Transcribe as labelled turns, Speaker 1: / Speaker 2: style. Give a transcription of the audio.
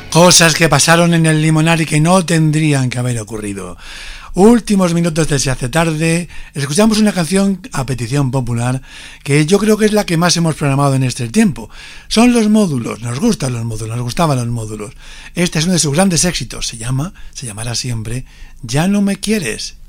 Speaker 1: Cosas que pasaron en el Limonar y que no tendrían que haber ocurrido. Últimos minutos de Se hace tarde, escuchamos una canción a petición popular que yo creo que es la que más hemos programado en este tiempo. Son Los Módulos, nos gustan los módulos, nos gustaban los módulos. Este es uno de sus grandes éxitos, se llamará siempre Ya no me quieres.